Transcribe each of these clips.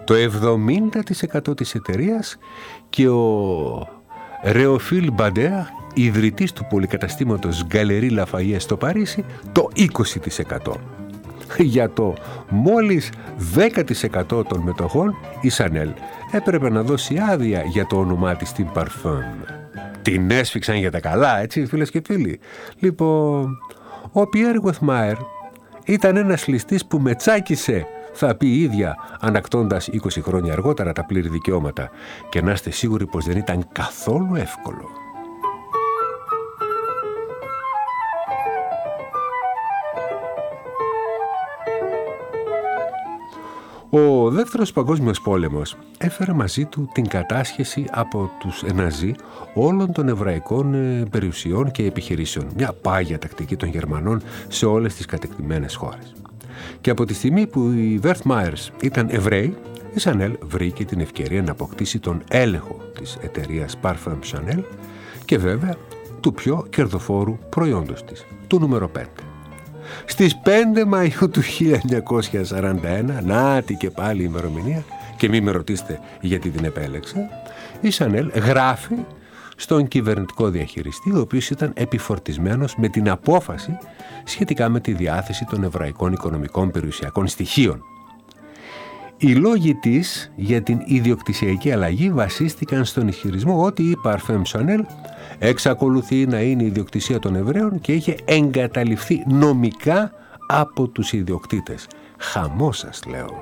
το 70% της εταιρείας και ο Ρεοφίλ Μπαντέρ, ιδρυτής του πολυκαταστήματος Γκαλερί Λαφαγιέ στο Παρίσι, το 20%. Για το μόλις 10% των μετοχών η Chanel έπρεπε να δώσει άδεια για το όνομά της στην Parfum. Την έσφιξαν για τα καλά, έτσι φίλες και φίλοι. Λοιπόν, ο Πιέρ Γουεθμάερ ήταν ένας ληστής που με τσάκισε, θα πει η ίδια, ανακτώντας 20 χρόνια αργότερα τα πλήρη δικαιώματα. Και να είστε σίγουροι πως δεν ήταν καθόλου εύκολο. Ο Δεύτερος Παγκόσμιος Πόλεμος έφερε μαζί του την κατάσχεση από τους Ναζί όλων των εβραϊκών περιουσιών και επιχειρήσεων. Μια πάγια τακτική των Γερμανών σε όλες τις κατεκτημένες χώρες. Και από τη στιγμή που οι Werthmayers ήταν Εβραίοι, η Chanel βρήκε την ευκαιρία να αποκτήσει τον έλεγχο της εταιρείας Parfum Chanel και βέβαια του πιο κερδοφόρου προϊόντος της, του νούμερο 5. Στις 5 Μαΐου του 1941, νάτι και πάλι η ημερομηνία, και μη με ρωτήσετε γιατί την επέλεξα, η Chanel γράφει στον κυβερνητικό διαχειριστή, ο οποίος ήταν επιφορτισμένος με την απόφαση σχετικά με τη διάθεση των εβραϊκών οικονομικών περιουσιακών στοιχείων. Οι λόγοι της για την ιδιοκτησιακή αλλαγή βασίστηκαν στον ισχυρισμό ότι η Parfum Chanel εξακολουθεί να είναι η ιδιοκτησία των Εβραίων και είχε εγκαταλειφθεί νομικά από τους ιδιοκτήτες. Χαμό σας λέω.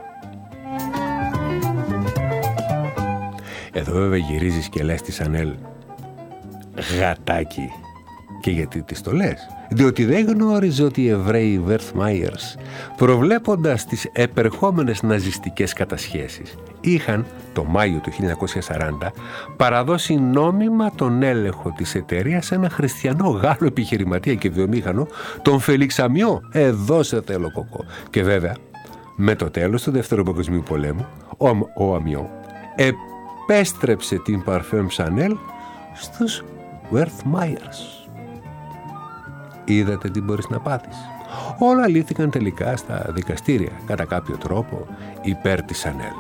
Εδώ βέβαια γυρίζεις και λες τη Chanel, γατάκι. Και γιατί της το λες? Διότι δεν γνώριζε ότι οι Εβραίοι Werthmayers, προβλέποντας τις επερχόμενες ναζιστικές κατασχέσεις, είχαν το Μάιο του 1940 παραδώσει νόμιμα τον έλεγχο της εταιρείας σε ένα χριστιανό Γάλλο επιχειρηματία και βιομήχανο, τον Φελίξ Αμιό. Εδώ σε θέλω κοκό. Και βέβαια, με το τέλος του Δεύτερου Παγκοσμίου Πολέμου, ο Αμιό επέστρεψε την Parfum Chanel στους Werthmayers. Είδατε τι μπορείς να πάθεις. Όλα λύθηκαν τελικά στα δικαστήρια, κατά κάποιο τρόπο, υπέρ της Chanel.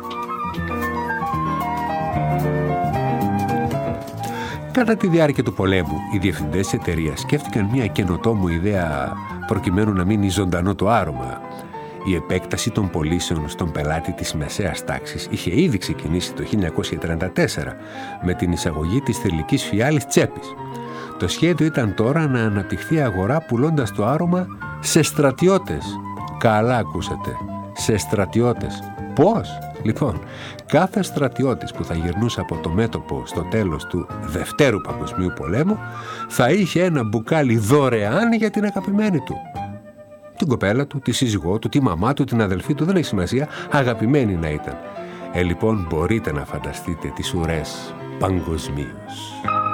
Κατά τη διάρκεια του πολέμου, οι διευθυντές της εταιρείας σκέφτηκαν μια καινοτόμο ιδέα προκειμένου να μείνει ζωντανό το άρωμα. Η επέκταση των πωλήσεων στον πελάτη της μεσαίας τάξης είχε ήδη ξεκινήσει το 1934 με την εισαγωγή της θηλυκής φιάλης τσέπης. Το σχέδιο ήταν τώρα να αναπτυχθεί αγορά πουλώντας το άρωμα σε στρατιώτες. Καλά ακούσατε, σε στρατιώτες. Πώς? Λοιπόν, κάθε στρατιώτης που θα γυρνούσε από το μέτωπο στο τέλος του Δευτέρου Παγκοσμίου Πολέμου θα είχε ένα μπουκάλι δωρεάν για την αγαπημένη του. Την κοπέλα του, τη σύζυγό του, τη μαμά του, την αδελφή του, δεν έχει σημασία, αγαπημένη να ήταν. Λοιπόν, μπορείτε να φανταστείτε τις ουρές παγκοσμίως.